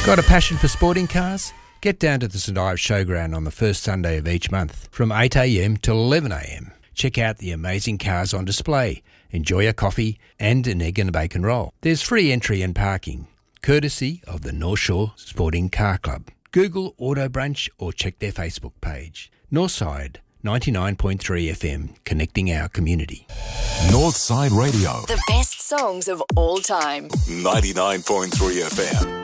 Got a passion for sporting cars? Get down to the St Ives Showground on the first Sunday of each month from 8am till 11am. Check out the amazing cars on display, enjoy a coffee and an egg and bacon roll. There's free entry and parking, courtesy of the North Shore Sporting Car Club. Google Auto Brunch or check their Facebook page. Northside 99.3 FM, connecting our community. Northside Radio. The best songs of all time. 99.3 FM.